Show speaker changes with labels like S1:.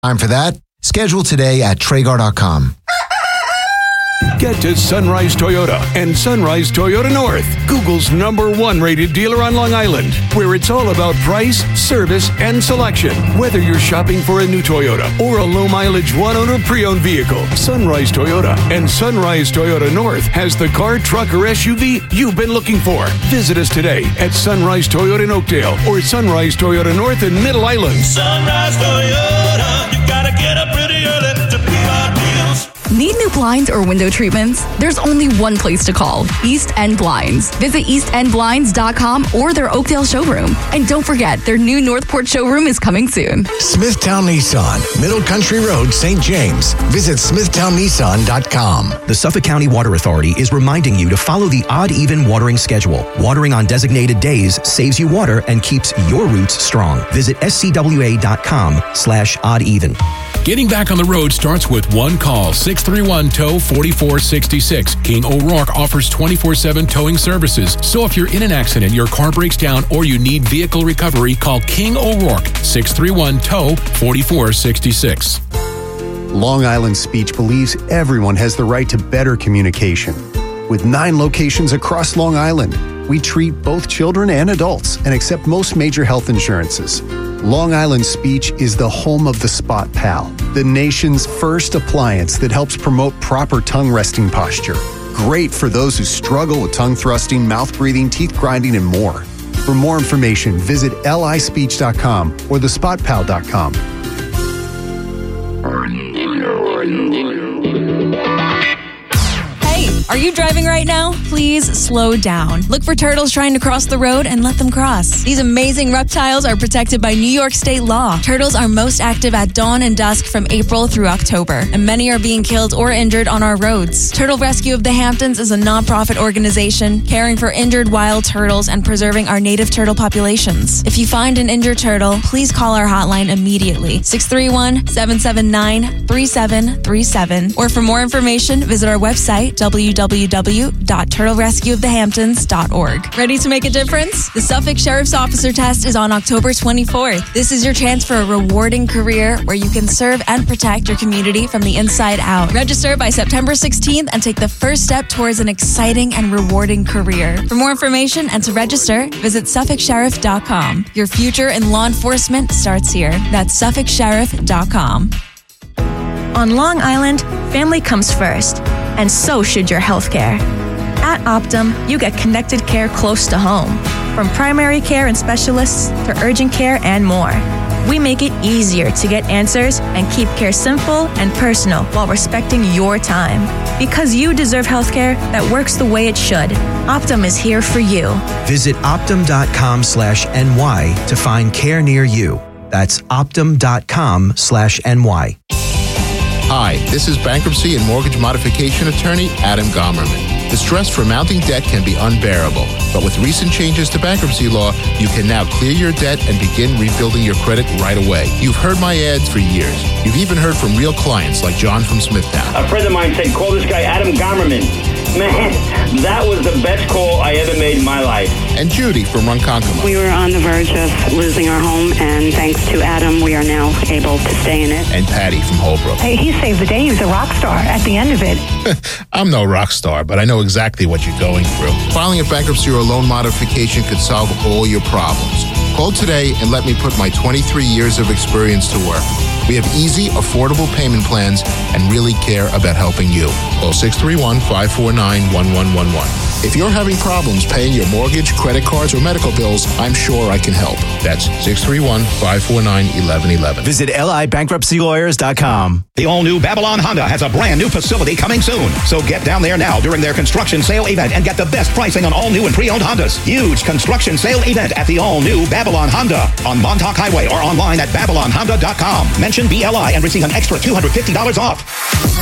S1: Time for that? Schedule today at Traeger.com.
S2: Get to Sunrise Toyota and Sunrise Toyota North, Google's #1 rated dealer on Long Island, where it's all about price, service, and selection. Whether you're shopping for a new Toyota or a low-mileage one-owner pre-owned vehicle, Sunrise Toyota and Sunrise Toyota North has the car, truck, or SUV you've been looking for. Visit us today at Sunrise Toyota in Oakdale or Sunrise Toyota North in Middle Island.
S3: Sunrise Toyota, you gotta get up pretty early to beat our deals.
S4: Need new blinds or window treatments? There's only one place to call, East End Blinds. Visit eastendblinds.com or their Oakdale showroom. And don't forget, their new Northport showroom is coming soon.
S5: Smithtown Nissan, Middle Country Road, St. James. Visit smithtownnissan.com.
S6: The Suffolk County Water Authority is reminding you to follow the odd-even watering schedule. Watering on designated days saves you water and keeps your roots strong. Visit scwa.com/odd-even.
S7: Getting back on the road starts with one call, 631-TOW-4466. King O'Rourke offers 24/7 towing services. So if you're in an accident, your car breaks down, or you need vehicle recovery, call King O'Rourke, 631-TOW-4466.
S8: Long Island Speech believes everyone has the right to better communication. With 9 locations across Long Island, we treat both children and adults and accept most major health insurances. Long Island Speech is the home of the Spot Pal, the nation's first appliance that helps promote proper tongue resting posture. Great for those who struggle with tongue thrusting, mouth breathing, teeth grinding, and more. For more information, visit lispeech.com or thespotpal.com.
S9: Are you driving right now? Please slow down. Look for turtles trying to cross the road and let them cross. These amazing reptiles are protected by New York state law. Turtles are most active at dawn and dusk from April through October, and many are being killed or injured on our roads. Turtle Rescue of the Hamptons is a nonprofit organization caring for injured wild turtles and preserving our native turtle populations. If you find an injured turtle, please call our hotline immediately, 631-779-3737. Or for more information, visit our website, www.turtlerescueofthehamptons.org. Ready to make a difference? The Suffolk Sheriff's Officer Test is on October 24th. This is your chance for a rewarding career where you can serve and protect your community from the inside out. Register by September 16th and take the first step towards an exciting and rewarding career. For more information and to register, visit SuffolkSheriff.com. Your future in law enforcement starts here. That's SuffolkSheriff.com.
S10: On Long Island, family comes first, and so should your healthcare. At Optum, you get connected care close to home, from primary care and specialists to urgent care and more. We make it easier to get answers and keep care simple and personal while respecting your time. Because you deserve healthcare that works the way it should. Optum is here for you.
S6: Visit optum.com/NY to find care near you. That's optum.com/NY.
S11: Hi, this is bankruptcy and mortgage modification attorney Adam Gomerman. The stress for mounting debt can be unbearable, but with recent changes to bankruptcy law, you can now clear your debt and begin rebuilding your credit right away. You've heard my ads for years. You've even heard from real clients like John from Smithtown.
S12: A friend of mine said, call this guy Adam Gomerman. Man, that was the best call I ever made in my life.
S11: And Judy from Ronkonkoma.
S13: We were on the verge of losing our home, and thanks to Adam, we are now able to stay in it.
S11: And Patty from Holbrook.
S14: Hey, he saved the day. He was a rock star at the end of it.
S11: I'm no rock star, but I know exactly what you're going through. Filing a bankruptcy or a loan modification could solve all your problems. Call today and let me put my 23 years of experience to work. We have easy, affordable payment plans and really care about helping you. Call 631-549-1111. If you're having problems paying your mortgage, credit cards, or medical bills, I'm sure I can help. That's 631-549-1111.
S15: Visit LIBankruptcyLawyers.com.
S16: The all-new Babylon Honda has a brand new facility coming soon. So get down there now during their construction sale event and get the best pricing on all new and pre-owned Hondas. Huge construction sale event at the all-new Babylon Honda on Montauk Highway or online at babylonhonda.com. Mention BLI and receive an extra $250 off.